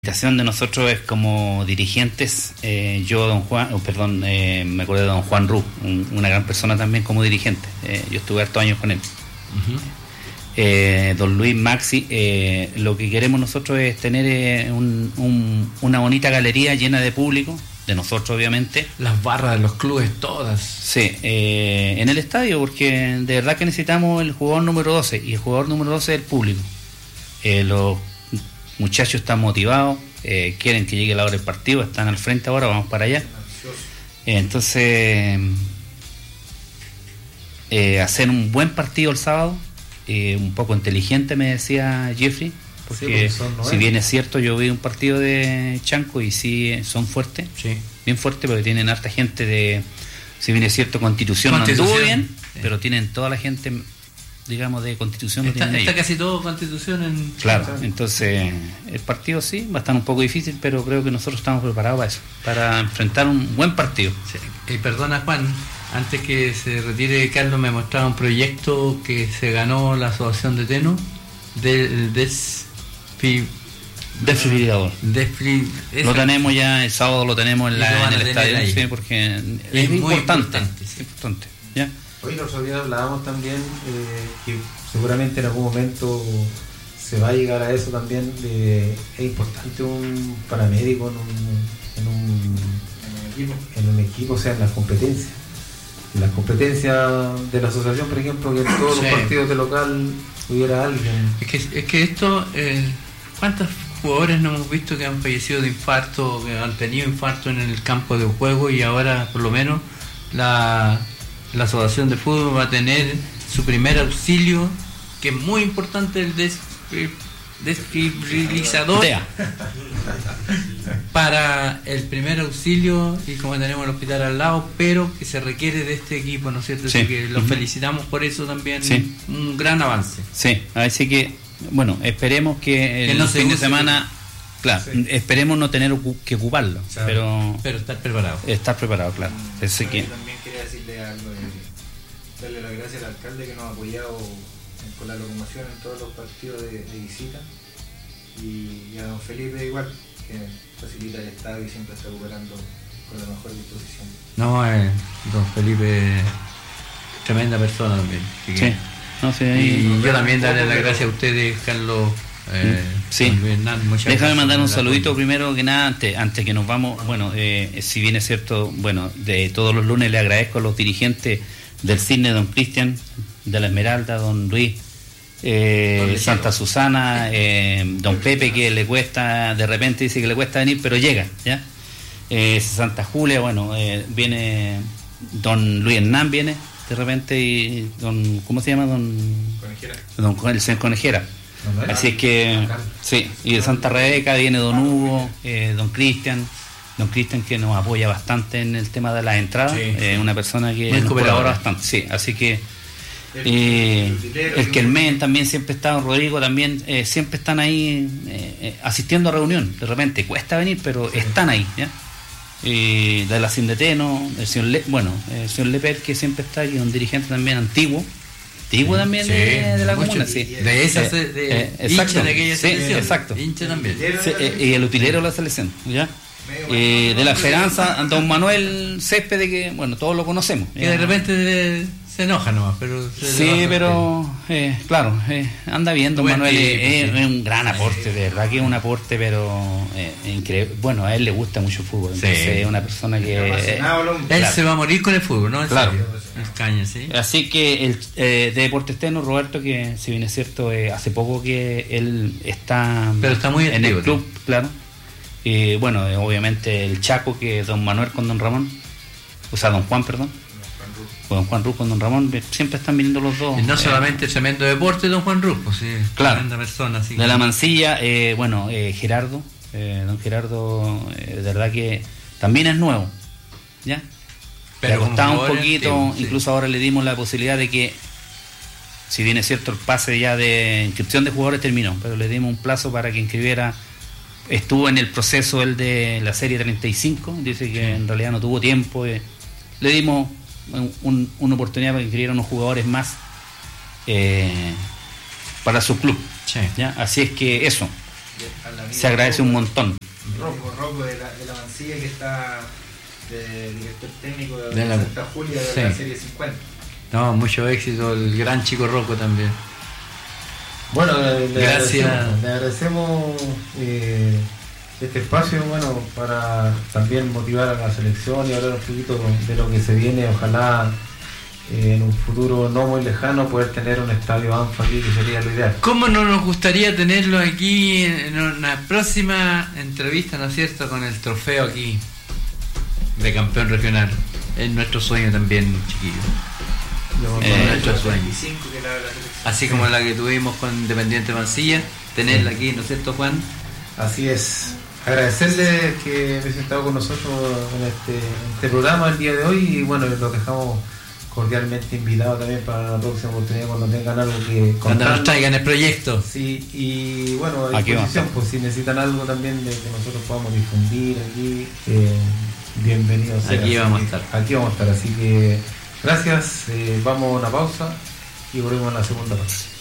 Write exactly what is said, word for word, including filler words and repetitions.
La invitación de nosotros es como dirigentes, eh, yo don Juan, oh, perdón, eh, me acordé de don Juan Ru, un, una gran persona también como dirigente, eh, yo estuve hartos años con él. Uh-huh. eh, don Luis Maxi, eh, lo que queremos nosotros es tener eh, un, un, una bonita galería llena de público, de nosotros obviamente. Las barras de los clubes todas. Sí, eh, en el estadio, porque de verdad que necesitamos el jugador número doce, y el jugador número doce es el público. Eh, los muchachos están motivados, eh, quieren que llegue la hora del partido, están al frente ahora, vamos para allá. Eh, entonces, eh, hacer un buen partido el sábado, eh, un poco inteligente, me decía Jeffrey, porque sí, porque si bien es cierto, yo vi un partido de Chanco y sí son fuertes, sí. bien fuertes, porque tienen harta gente de, si bien es cierto, Constitución, Constitución. no anduvo bien, sí. pero tienen toda la gente, digamos, de Constitución. Está, lo está casi todo Constitución en... Claro, entonces el partido sí va a estar un poco difícil, pero creo que nosotros estamos preparados para eso, para enfrentar un buen partido. Sí. Eh, perdona Juan, antes que se retire Carlos, me mostraba un proyecto que se ganó la Asociación de Teno del desfi... desfibrilador. Desfri... Lo tenemos ya, el sábado lo tenemos en, la, en el estadio, sí, porque es, es muy importante, importante, sí. importante, ¿ya? Hoy nosotros ya hablábamos también eh, que seguramente en algún momento se va a llegar a eso también. De, es importante un paramédico en un, en un, en un equipo, en un equipo, o sea, en las competencias. En las competencias de la asociación, por ejemplo, que en todos sí. los partidos de local hubiera alguien. Es que, es que esto, eh, ¿cuántos jugadores no hemos visto que han fallecido de infarto, que han tenido infarto en el campo de juego, y ahora por lo menos la... la asociación de fútbol va a tener su primer auxilio, que es muy importante, el des, desfibrilizador para el primer auxilio, y como tenemos el hospital al lado, pero que se requiere de este equipo, ¿no es cierto? Sí. Así que los felicitamos por eso también, sí. un gran avance. Sí, así que, bueno, esperemos que el que no fin de semana... Claro, sí. esperemos no tener que ocuparlo, o sea, pero pero estar preparado. Estar preparado, claro. Así que... También quería decirle algo, de, darle las gracias al alcalde que nos ha apoyado con la locomoción en todos los partidos de, de visita, y, y a don Felipe igual, que facilita el estadio y siempre está operando con la mejor disposición. No, eh, don Felipe, tremenda persona también. Sí. Que, no, sí, y no, yo también darle las gracias a ustedes, Carlos. Eh, sí, déjame mandar un saludito primero que nada, antes, antes que nos vamos. Bueno, eh, si bien es cierto, bueno, de todos los lunes le agradezco a los dirigentes del Cisne, don Cristian, de la Esmeralda, don Luis, eh, Santa Susana, eh, don Pepe, que le cuesta, de repente dice que le cuesta venir, pero llega, ¿ya? Eh, Santa Julia, bueno, eh, viene don Luis Hernán, viene de repente, y don, ¿cómo se llama? Don Conejera. Don el señor Conejera. Así es que, sí, y de Santa Rebeca viene don Hugo, eh, don Cristian, don Cristian que nos apoya bastante en el tema de las entradas, sí, eh, sí. una persona que nos colabora bastante, sí, así que eh, el Kelmen también siempre está, don Rodrigo también, eh, siempre están ahí eh, asistiendo a reunión, de repente cuesta venir, pero están ahí, ¿ya? Y de la Cindeteno, el señor Le, bueno, el señor Leper, que siempre está aquí, un dirigente también antiguo, antiguo también sí, de, de la comuna, sí. De esa, eh, de, eh, exacto, hincha de aquella sí, selección. Exacto. Hincha también. Sí, eh, y el utilero de la selección, ¿ya? Eh, de la Esperanza, don Manuel Céspedes, que, bueno, todos lo conocemos. Que de repente de, se enoja nomás, pero... Se sí, pero, eh, claro, eh, anda bien, don Manuel, es, es un gran aporte, de verdad que es un aporte, pero eh, increíble. Bueno, a él le gusta mucho el fútbol, entonces sí. es una persona que... Eh, él claro. se va a morir con el fútbol, ¿no? Claro. Caña, ¿sí? Así que el eh, de Deportes Teno, Roberto, que si bien es cierto, eh, hace poco que él está, pero está muy en activo, el club, ¿no? claro. Y bueno, eh, obviamente el Chaco, que es don Manuel con don Ramón, o sea, don Juan, perdón, o don Juan Ruz con don Ramón, siempre están viniendo los dos. Y no eh, solamente el tremendo deporte, don Juan Ruz, pues sí, claro. persona, así de que... la Mansilla, eh, bueno, eh, Gerardo, eh, don Gerardo, eh, de verdad que también es nuevo, ¿ya? Pero le costaba un poquito, antiguo, sí. incluso ahora le dimos la posibilidad de que, si bien es cierto el pase ya de inscripción de jugadores terminó, pero le dimos un plazo para que inscribiera, estuvo en el proceso el de la serie treinta y cinco, dice que en realidad no tuvo tiempo, eh, le dimos un, un, una oportunidad para que inscribiera unos jugadores más eh, para su club, sí. ¿ya? Así es que eso, se agradece un montón. Rocco, Rocco de la, de la Mansilla, que está de director técnico de, de la Santa Julia de sí. la Serie cincuenta. No, mucho éxito, el gran Chico Rocco también. Bueno, le, le Gracias. agradecemos, le agradecemos eh, este espacio, bueno, para también motivar a la selección y hablar un poquito de lo que se viene. Ojalá eh, en un futuro no muy lejano poder tener un estadio ANFA aquí, que sería lo ideal. ¿Cómo no nos gustaría tenerlo aquí en una próxima entrevista, ¿no es cierto?, con el trofeo aquí de campeón regional? Es nuestro sueño también, chiquillos. Eh, nuestro sueño. Así como la que tuvimos con Independiente Mansilla, tenerla aquí, ¿no es cierto, Juan? Así es. Agradecerles que me he sentado con nosotros en este, en este programa el día de hoy, y bueno, los dejamos cordialmente invitados también para la próxima oportunidad cuando tengan algo que contar. Cuando nos traigan el proyecto. Sí, y bueno, a Aquí disposición, pues si necesitan algo también de que nosotros podamos difundir aquí, eh, bienvenidos. Aquí sea. vamos Así a que, estar. Aquí vamos a estar, así que gracias, eh, vamos a una pausa y volvemos a la segunda parte.